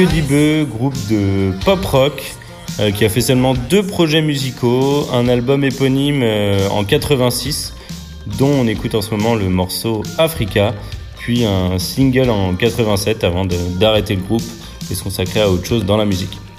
Dibeu, groupe de pop rock qui a fait seulement 2 projets musicaux, un album éponyme en 86 dont on écoute en ce moment le morceau Africa, puis un single en 87 avant d'arrêter le groupe et se consacrer à autre chose dans la musique.